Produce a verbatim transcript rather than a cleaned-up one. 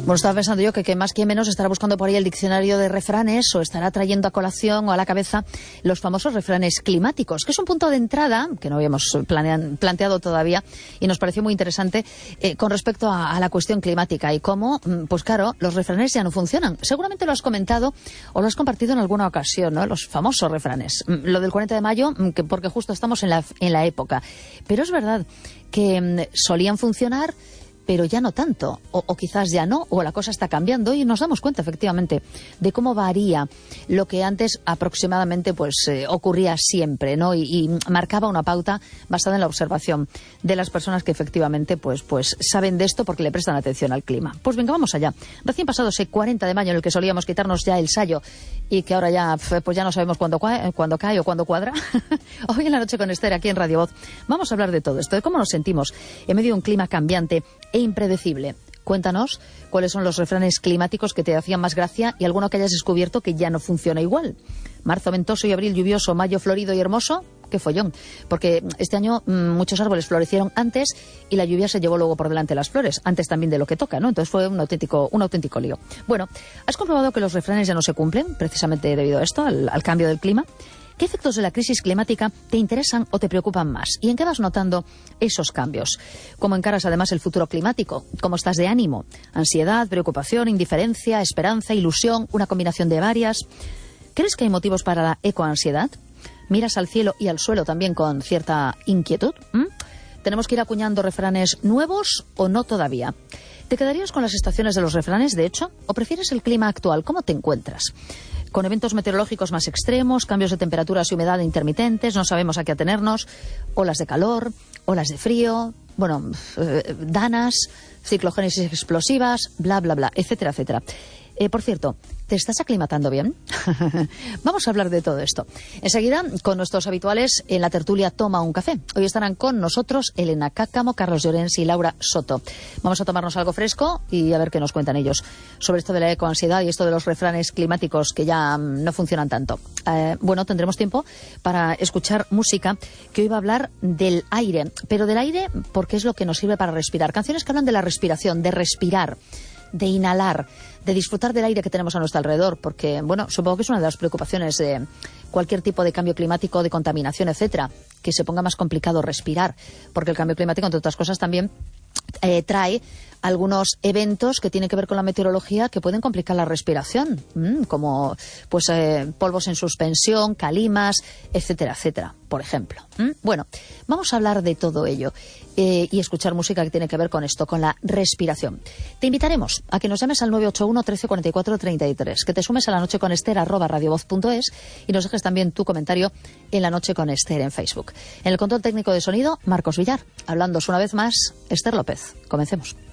Bueno, estaba pensando yo que, que más que menos estará buscando por ahí el diccionario de refranes o estará trayendo a colación o a la cabeza los famosos refranes climáticos, que es un punto de entrada que no habíamos planean, planteado todavía y nos pareció muy interesante eh, con respecto a, a la cuestión climática y cómo, pues claro, los refranes ya no funcionan. Seguramente lo has comentado o lo has compartido en alguna ocasión, ¿no? Los famosos refranes. Lo del cuarenta de mayo, que porque justo estamos en la, en la época. Pero es verdad que mmm, solían funcionar, pero ya no tanto, o, o quizás ya no, o la cosa está cambiando y nos damos cuenta efectivamente de cómo varía lo que antes aproximadamente pues eh, ocurría siempre, ¿no? Y, y marcaba una pauta basada en la observación de las personas que efectivamente pues, pues saben de esto porque le prestan atención al clima. Pues venga, vamos allá. Recién pasado ese cuarenta de mayo en el que solíamos quitarnos ya el sayo y que ahora ya pues ya no sabemos cuándo, cuándo cae o cuándo cuadra. Hoy en la noche con Esther aquí en Radio Voz vamos a hablar de todo esto, de cómo nos sentimos en medio de un clima cambiante e impredecible. Cuéntanos cuáles son los refranes climáticos que te hacían más gracia y alguno que hayas descubierto que ya no funciona igual. Marzo ventoso y abril lluvioso, mayo florido y hermoso. ¡Qué follón! Porque este año mmm, muchos árboles florecieron antes y la lluvia se llevó luego por delante las flores, antes también de lo que toca, ¿no? Entonces fue un auténtico, un auténtico lío. Bueno, ¿has comprobado que los refranes ya no se cumplen precisamente debido a esto, al, al cambio del clima? ¿Qué efectos de la crisis climática te interesan o te preocupan más? ¿Y en qué vas notando esos cambios? ¿Cómo encaras además el futuro climático? ¿Cómo estás de ánimo? ¿Ansiedad, preocupación, indiferencia, esperanza, ilusión, una combinación de varias? ¿Crees que hay motivos para la ecoansiedad? ¿Miras al cielo y al suelo también con cierta inquietud? ¿Mm? ¿Tenemos que ir acuñando refranes nuevos o no todavía? ¿Te quedarías con las estaciones de los refranes, de hecho? ¿O prefieres el clima actual? ¿Cómo te encuentras? Con eventos meteorológicos más extremos, cambios de temperaturas y humedad intermitentes, no sabemos a qué atenernos, olas de calor, olas de frío, bueno, eh, danas, ciclogénesis explosivas, bla, bla, bla, etcétera, etcétera. Eh, por cierto, ¿te estás aclimatando bien? Vamos a hablar de todo esto. Enseguida, con nuestros habituales en la tertulia Toma un Café. Hoy estarán con nosotros Elena Cáccamo, Carlos Llorens y Laura Soto. Vamos a tomarnos algo fresco y a ver qué nos cuentan ellos sobre esto de la ecoansiedad y esto de los refranes climáticos que ya um, no funcionan tanto. Eh, bueno, tendremos tiempo para escuchar música que hoy va a hablar del aire, pero del aire porque es lo que nos sirve para respirar. Canciones que hablan de la respiración, de respirar, de inhalar, de disfrutar del aire que tenemos a nuestro alrededor, porque, bueno, supongo que es una de las preocupaciones de cualquier tipo de cambio climático, de contaminación, etcétera, que se ponga más complicado respirar, porque el cambio climático, entre otras cosas, también eh, trae algunos eventos que tienen que ver con la meteorología que pueden complicar la respiración, mmm, como pues eh, polvos en suspensión, calimas, etcétera, etcétera, por ejemplo. ¿Mm? Bueno, vamos a hablar de todo ello eh, y escuchar música que tiene que ver con esto, con la respiración. Te invitaremos a que nos llames al nueve ocho uno, trece, cuarenta y cuatro, treinta y tres, que te sumes a La Noche con Esther arroba radiovoz punto es y nos dejes también tu comentario en La Noche con Esther en Facebook. En el control técnico de sonido, Marcos Villar. Hablándos una vez más, Esther López. Comencemos.